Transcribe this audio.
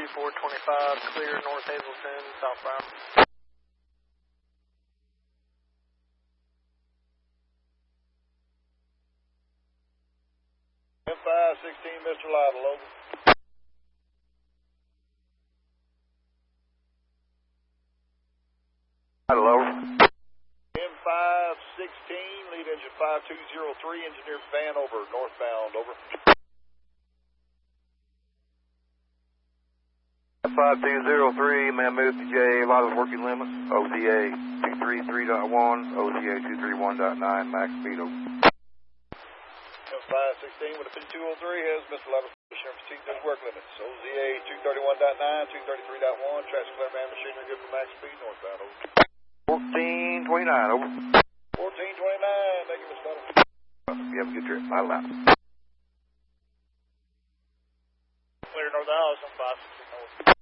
425, clear North Hazleton, southbound. M516, Mr. Lytle, over. Hello. M516, lead engine 5203, engineer Vanover, northbound, over. 5203, Mammoth J, Lytle's working limits, OCA 233.1, OCA 231.9, max speed, over. M516 with a 5203 has Mr. Lytle proceed those work limits, OCA 231.9, 233.1, traffic clear man, machinery good for max speed, northbound, over. 1429, over. 1429, thank you, Mr. Lytle. You have a good trip, Lytle out. Clear North Allison, 516 north.